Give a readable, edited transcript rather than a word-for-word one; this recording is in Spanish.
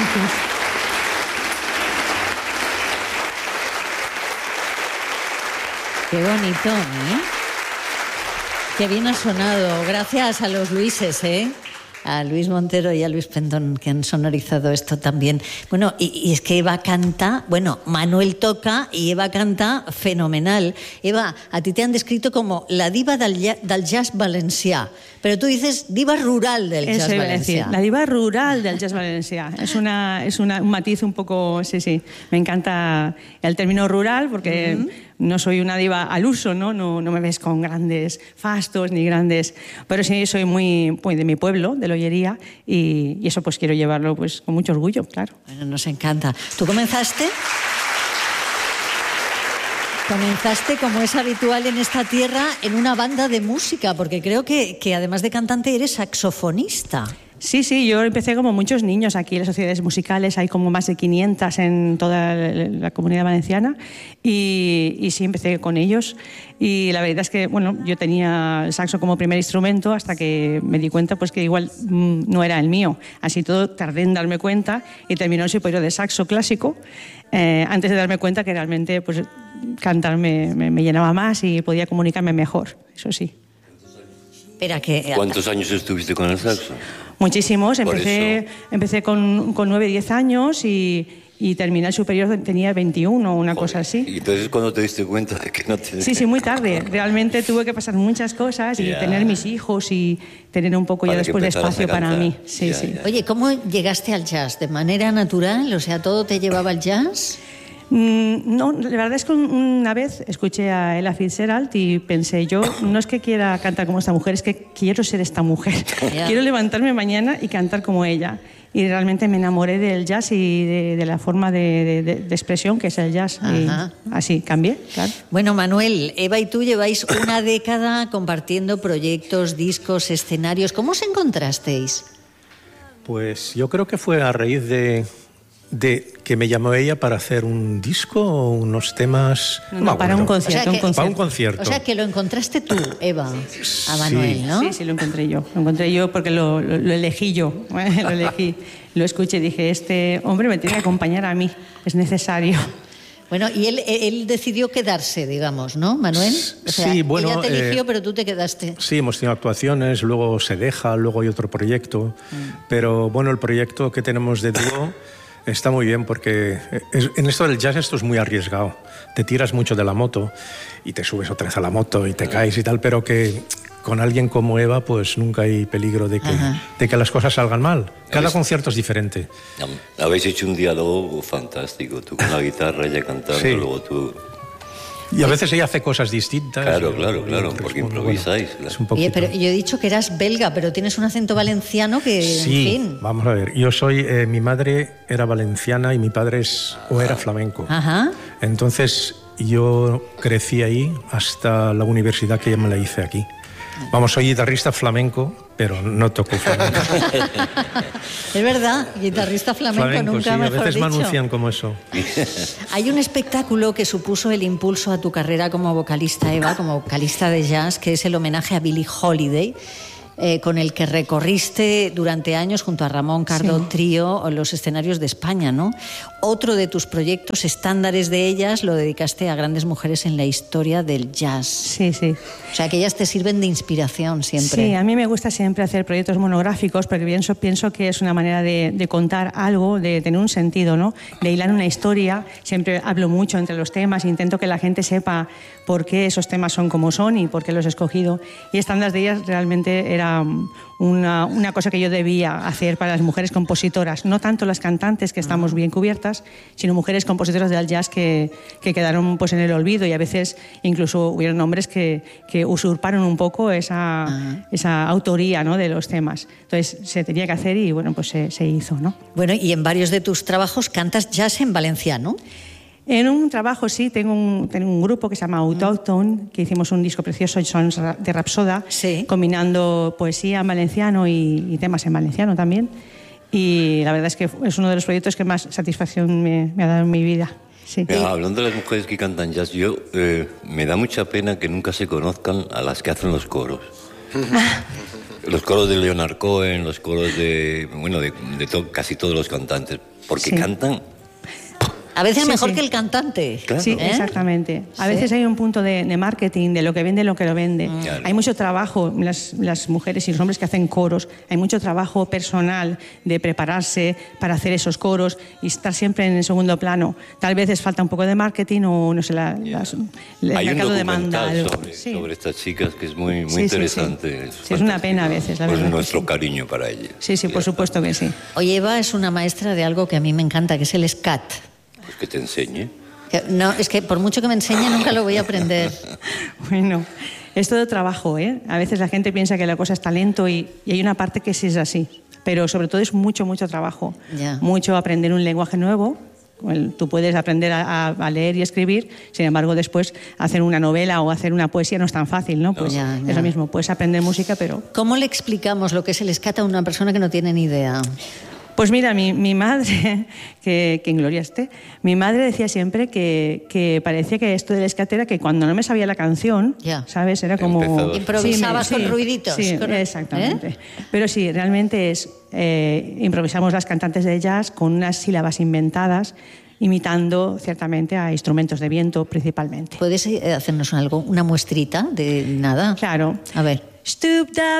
Qué bonito, ¿eh? Qué bien ha sonado. Gracias a los Luises, ¿eh? A Luis Montero y a Luis Pendón, que han sonorizado esto también. Bueno, y es que Eva canta, bueno, Manuel toca y Eva canta fenomenal. Eva, a ti te han descrito como la diva del jazz valencià, pero tú dices diva rural del jazz valencià. La diva rural del jazz valencià. Es un matiz un poco, sí. Me encanta el término rural porque... No soy una diva al uso, ¿no? No me ves con grandes fastos ni grandes... Pero sí soy muy de mi pueblo, de Lollería, y eso pues quiero llevarlo pues con mucho orgullo, claro. Bueno, nos encanta. ¿Tú comenzaste? Comenzaste, como es habitual en esta tierra, en una banda de música, porque creo que además de cantante eres saxofonista. Sí, yo empecé como muchos niños aquí en las sociedades musicales, hay como más de 500 en toda la Comunidad Valenciana y sí, empecé con ellos y la verdad es que, bueno, yo tenía el saxo como primer instrumento hasta que me di cuenta pues que igual no era el mío, así todo tardé en darme cuenta y terminó el superior de saxo clásico antes de darme cuenta que realmente pues cantar me llenaba más y podía comunicarme mejor, eso sí. ¿Cuántos años estuviste con el saxo? Muchísimos. Empecé con 9, 10 años y terminé el superior, tenía 21, una cosa así. ¿Y entonces cuándo te diste cuenta de que no te...? Sí, muy tarde. Realmente tuve que pasar muchas cosas y tener mis hijos y tener un poco ya después de espacio para mí. Sí. Oye, ¿cómo llegaste al jazz? ¿De manera natural? O sea, ¿todo te llevaba al jazz? No, la verdad es que una vez escuché a Ella Fitzgerald y pensé, yo no es que quiera cantar como esta mujer, es que quiero ser esta mujer. Quiero levantarme mañana y cantar como ella. Y realmente me enamoré del jazz y de la forma de expresión que es el jazz. Y así cambié, claro. Bueno, Manuel, Eva y tú lleváis una década compartiendo proyectos, discos, escenarios. ¿Cómo os encontrasteis? Pues yo creo que fue a raíz de que me llamó ella para hacer un disco o unos temas... No, para un concierto, para un concierto. O sea, que lo encontraste tú, Eva, a Manuel, ¿no? Sí, lo encontré yo. Lo encontré yo porque lo elegí yo. Lo elegí, lo escuché y dije, este hombre me tiene que acompañar a mí, es necesario. Bueno, y él decidió quedarse, digamos, ¿no, Manuel? O sea, sí, bueno, ella te eligió, pero tú te quedaste. Sí, hemos tenido actuaciones, luego se deja, luego hay otro proyecto. Pero bueno, el proyecto que tenemos de dúo está muy bien porque en esto del jazz esto es muy arriesgado. Te tiras mucho de la moto y te subes otra vez a la moto y te caes y tal, pero que con alguien como Eva pues nunca hay peligro de que las cosas salgan mal. Cada concierto es diferente. Habéis hecho un diálogo fantástico, tú con la guitarra, ella cantando, luego tú... Y a veces ella hace cosas distintas. Claro, porque improvisáis. Bueno, claro. Oye, pero yo he dicho que eras belga, pero tienes un acento valenciano que, sí, en fin... vamos a ver. Yo soy... mi madre era valenciana y mi padre era flamenco. Entonces yo crecí ahí hasta la universidad que ya me la hice aquí. Vamos, soy guitarrista flamenco, pero no toco flamenco. Es verdad, guitarrista flamenco nunca sí, mejor a veces dicho. me anuncian como eso. Hay un espectáculo que supuso el impulso a tu carrera como vocalista, Eva, como vocalista de jazz, que es el homenaje a Billie Holiday, con el que recorriste durante años junto a Ramón Cardo Trío los escenarios de España, ¿no? Otro de tus proyectos estándares de ellas lo dedicaste a grandes mujeres en la historia del jazz. Sí. O sea, que ellas te sirven de inspiración siempre. Sí, a mí me gusta siempre hacer proyectos monográficos porque pienso que es una manera de contar algo, de tener un sentido, ¿no? De hilar una historia. Siempre hablo mucho entre los temas, intento que la gente sepa por qué esos temas son como son y por qué los he escogido. Y estándares de ellas realmente era una cosa que yo debía hacer para las mujeres compositoras, no tanto las cantantes, que estamos bien cubiertas, sino mujeres compositoras del jazz que quedaron pues en el olvido y a veces incluso hubieron hombres que usurparon un poco esa autoría, ¿no?, de los temas. Entonces se tenía que hacer y bueno, pues se hizo, ¿no? Bueno, y en varios de tus trabajos cantas jazz en valenciano. En un trabajo, sí, tengo un grupo que se llama Autócton, que hicimos un disco precioso, Sons de Rapsoda, combinando poesía en valenciano y temas en valenciano también. Y la verdad es que es uno de los proyectos que más satisfacción me ha dado en mi vida. Sí. Hablando de las mujeres que cantan jazz, me da mucha pena que nunca se conozcan a las que hacen los coros. Los coros de Leonard Cohen, los coros de casi todos los cantantes, porque cantan. A veces mejor sí. que el cantante. Claro. Sí, exactamente. A veces hay un punto de marketing, de lo que vende, lo que lo vende. Claro. Hay mucho trabajo, las mujeres y los hombres que hacen coros, hay mucho trabajo personal de prepararse para hacer esos coros y estar siempre en el segundo plano. Tal vez les falta un poco de marketing o, no sé, el mercado demanda algo. Sobre estas chicas que es muy interesante. Sí, es una pena a veces, la verdad. Pues nuestro cariño para ellas. Sí, por supuesto que sí. Oye, Eva es una maestra de algo que a mí me encanta, que es el scat. Pues que te enseñe. No, es que por mucho que me enseñe nunca lo voy a aprender. Bueno, es todo trabajo, ¿eh? A veces la gente piensa que la cosa es talento y hay una parte que sí es así. Pero sobre todo es mucho trabajo. Ya. Mucho aprender un lenguaje nuevo. Tú puedes aprender a leer y escribir, sin embargo después hacer una novela o hacer una poesía no es tan fácil, ¿no? Pues Ya. es lo mismo, puedes aprender música, pero... ¿Cómo le explicamos lo que es el scat a una persona que no tiene ni idea? Pues mira, mi madre, que en gloria esté, mi madre decía siempre que parecía que esto del scat era que cuando no me sabía la canción, Ya. ¿sabes? Era como... Empezabas. Improvisabas con ruiditos. Sí, exactamente. Pero sí, realmente improvisamos las cantantes de jazz con unas sílabas inventadas, imitando ciertamente a instrumentos de viento principalmente. ¿Puedes hacernos algo, una muestrita de nada? Claro. A ver. Stoop da